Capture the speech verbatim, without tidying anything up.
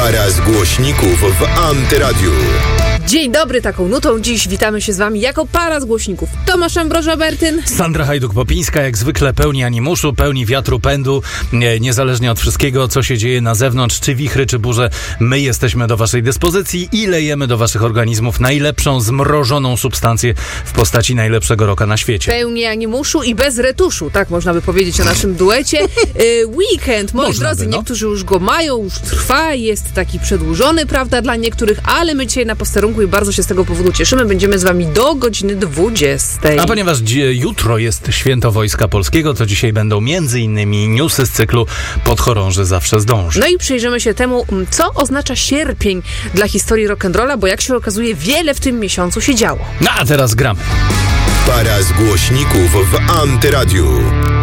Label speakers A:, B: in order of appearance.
A: Para z głośników w Antyradiu.
B: Dzień dobry, taką nutą dziś witamy się z wami jako para z głośników. Tomasz Ambroża-Bertyn,
C: Sandra Hajduk-Popińska, jak zwykle pełni animuszu, pełni wiatru pędu, nie, niezależnie od wszystkiego, co się dzieje na zewnątrz, czy wichry, czy burze, my jesteśmy do waszej dyspozycji i lejemy do waszych organizmów najlepszą zmrożoną substancję w postaci najlepszego rocka na świecie.
B: pełni animuszu i bez retuszu, tak można by powiedzieć o naszym duecie. Y, weekend, moi
C: Można
B: drodzy,
C: by, no.
B: niektórzy już go mają, już trwa, jest taki przedłużony, prawda, dla niektórych, ale my dzisiaj na posterunku i bardzo się z tego powodu cieszymy. Będziemy z wami do godziny dwudziestej.
C: A ponieważ dzi- jutro jest Święto Wojska Polskiego, to dzisiaj będą między innymi newsy z cyklu Podchorąży zawsze zdąży.
B: No i przyjrzymy się temu, co oznacza sierpień dla historii rock'n'rolla, bo jak się okazuje, wiele w tym miesiącu się działo.
C: No a teraz gramy.
A: Para z głośników w Antyradiu.